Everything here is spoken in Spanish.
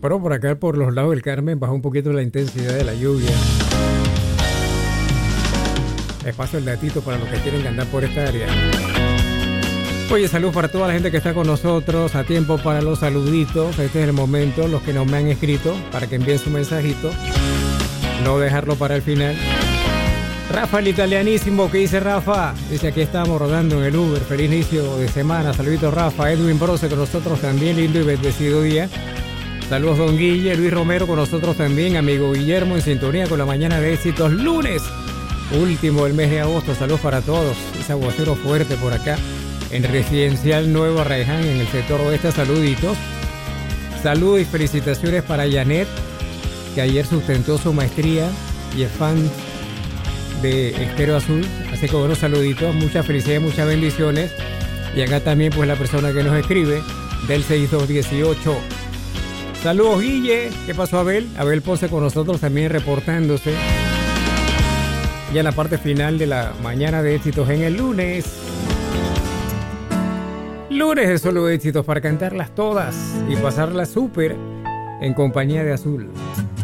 Pero por acá, por los lados del Carmen, bajó un poquito la intensidad de la lluvia. Espacio el datito para los que quieren andar por esta área. Oye, saludos para toda la gente que está con nosotros. A tiempo para los saluditos. Este es el momento. Los que no me han escrito, para que envíen su mensajito. No dejarlo para el final. Rafa, el italianísimo. ¿Qué dice Rafa? Dice, aquí estamos rodando en el Uber. Feliz inicio de semana. Saluditos, Rafa. Edwin Brose con nosotros también. Lindo y bendecido día. Saludos, don Guille. Luis Romero con nosotros también. Amigo Guillermo en sintonía con la mañana de éxitos. Lunes último del mes de agosto. Saludos para todos. Ese aguacero fuerte por acá en Residencial Nuevo Arraiján, en el sector oeste. Saluditos. Saludos y felicitaciones para Janet, que ayer sustentó su maestría y es fan de Estéreo Azul. Así que buenos saluditos, muchas felicidades, muchas bendiciones. Y acá también pues la persona que nos escribe del 6218. Saludos, Guille. ¿Qué pasó, Abel? Abel Ponce con nosotros también reportándose. Ya en la parte final de la mañana de éxitos en el lunes. Lunes de solo éxitos para cantarlas todas y pasarlas súper en compañía de Azul.